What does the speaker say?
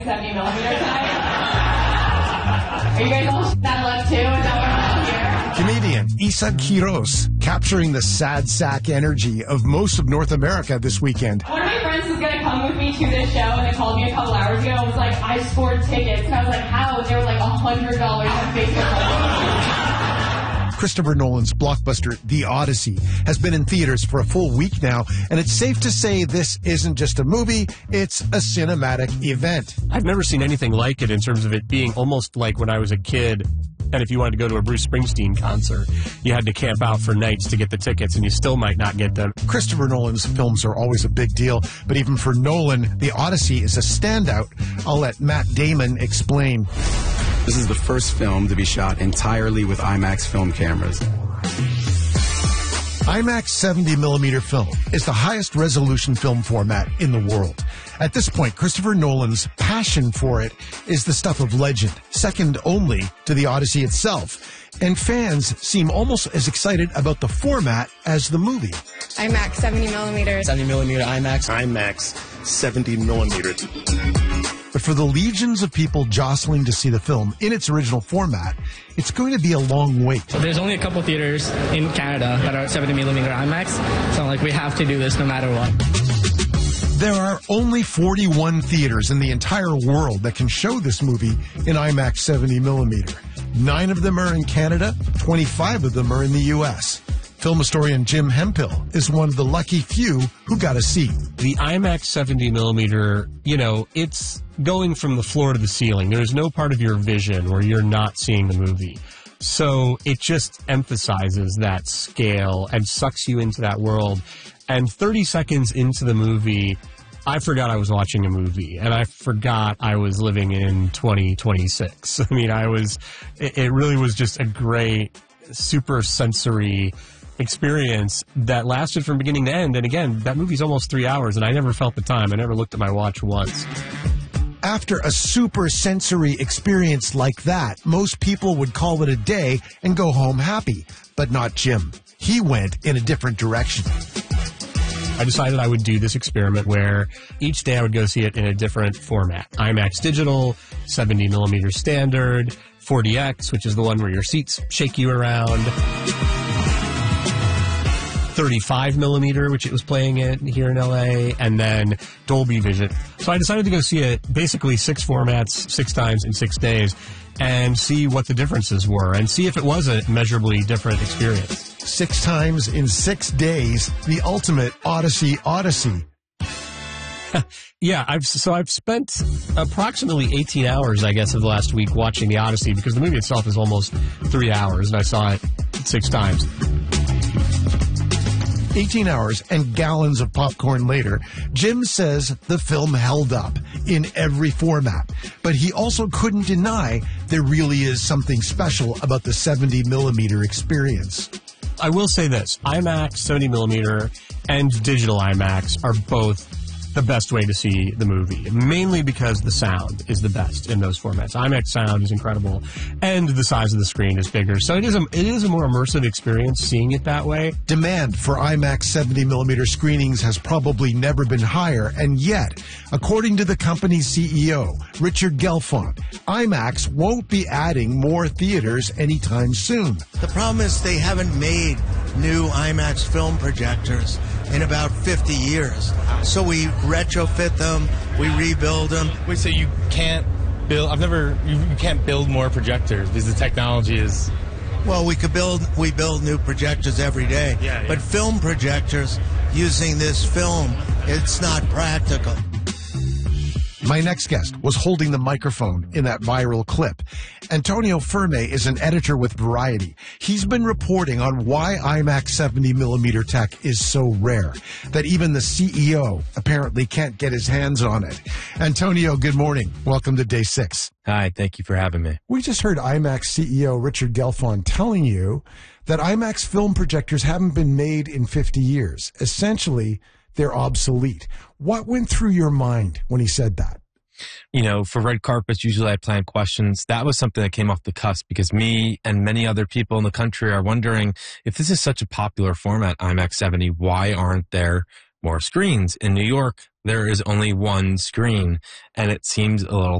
70 millimeter tonight. Are you guys all that left too? Is that what I'm here? Comedian Isa Quiroz capturing the sad sack energy of most of North America this weekend. One of my friends was going to come with me to this show, and they called me a couple hours ago. I was like, I scored tickets. And I was like, how? And they were like $100 on Facebook. Christopher Nolan's blockbuster The Odyssey has been in theaters for a full week now, and it's safe to say this isn't just a movie, it's a cinematic event. I've never seen anything like it in terms of it being almost like when I was a kid, and if you wanted to go to a Bruce Springsteen concert, you had to camp out for nights to get the tickets, and you still might not get them. Christopher Nolan's films are always a big deal, but even for Nolan, The Odyssey is a standout. I'll let Matt Damon explain. This is the first film to be shot entirely with IMAX film cameras. IMAX 70mm film is the highest resolution film format in the world. At this point, Christopher Nolan's passion for it is the stuff of legend, second only to The Odyssey itself. And fans seem almost as excited about the format as the movie. IMAX 70mm. 70mm IMAX. IMAX 70mm. But for the legions of people jostling to see the film in its original format, it's going to be a long wait. There's only a couple theaters in Canada that are 70mm IMAX, so like we have to do this no matter what. There are only 41 theaters in the entire world that can show this movie in IMAX 70mm. 9 of them are in Canada, 25 of them are in the U.S. Film historian Jim Hemphill is one of the lucky few who got a seat. The IMAX 70mm, it's going from the floor to the ceiling. There's no part of your vision where you're not seeing the movie. So it just emphasizes that scale and sucks you into that world. And 30 seconds into the movie, I forgot I was watching a movie, and I forgot I was living in 2026. I mean, it really was just a great, super sensory experience that lasted from beginning to end. And again, that movie's almost 3 hours, and I never felt the time. I never looked at my watch once. After a super sensory experience like that, most people would call it a day and go home happy. But not Jim. He went in a different direction. I decided I would do this experiment where each day I would go see it in a different format. IMAX Digital, 70mm Standard, 4DX, which is the one where your seats shake you around, 35mm, which it was playing it here in LA, and then Dolby Vision. So I decided to go see it basically 6 formats, 6 times in 6 days, and see what the differences were, and see if it was a measurably different experience. 6 times in 6 days, the ultimate Odyssey. Yeah, I've spent approximately 18 hours, I guess, of the last week watching The Odyssey, because the movie itself is almost 3 hours, and I saw it 6 times. 18 hours and gallons of popcorn later, Jim says the film held up in every format. But he also couldn't deny there really is something special about the 70mm experience. I will say this, IMAX 70mm and digital IMAX are both the best way to see the movie, mainly because the sound is the best in those formats. IMAX sound is incredible, and the size of the screen is bigger. So it is a more immersive experience seeing it that way. Demand for IMAX 70mm screenings has probably never been higher, and yet, according to the company's CEO, Richard Gelfond, IMAX won't be adding more theaters anytime soon. The problem is they haven't made new IMAX film projectors in about 50 years. So we retrofit them, we rebuild them. Wait, so you can't build, you can't build more projectors because the technology is... Well, we build new projectors every day. Yeah. But film projectors, using this film, it's not practical. My next guest was holding the microphone in that viral clip. Antonio Ferme is an editor with Variety. He's been reporting on why IMAX 70mm tech is so rare that even the CEO apparently can't get his hands on it. Antonio, good morning. Welcome to Day 6. Hi, thank you for having me. We just heard IMAX CEO Richard Gelfond telling you that IMAX film projectors haven't been made in 50 years. Essentially, they're obsolete. What went through your mind when he said that? You know, for red carpets, usually I plan questions. That was something that came off the cusp because me and many other people in the country are wondering if this is such a popular format, IMAX 70, why aren't there more screens. In New York, there is only one screen, and it seems a little